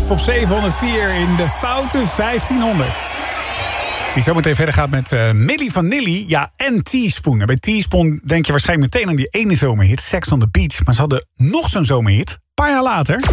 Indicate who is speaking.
Speaker 1: Live op 704 in de foute 1500. Die zometeen verder gaat met Milli Vanilli, ja, en Teaspoon. En bij Teaspoon denk je waarschijnlijk meteen aan die ene zomerhit, Sex on the Beach. Maar ze hadden nog zo'n zomerhit, een paar jaar later.